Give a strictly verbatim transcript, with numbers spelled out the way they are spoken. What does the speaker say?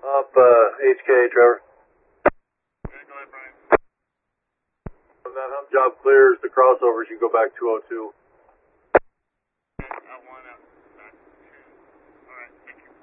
Up, uh, H K, Trevor. Okay, go ahead, Brian. When that hump job clears the crossovers, you go back two oh two. Okay, out one, out back two. Alright, thank you.